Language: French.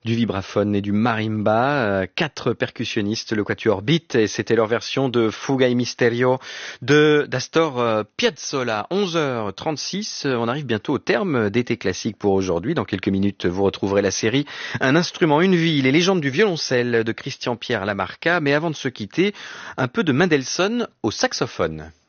du vibraphone et du marimba, quatre percussionnistes, le quatuor Beat, et c'était leur version de Fuga y Misterio d'Astor Piazzolla. 11h36, on arrive bientôt au terme d'été classique pour aujourd'hui. Dans quelques minutes, vous retrouverez la série Un instrument, une vie, les légendes du violoncelle de Christian Pierre Lamarca. Mais avant de se quitter, un peu de Mendelssohn au saxophone.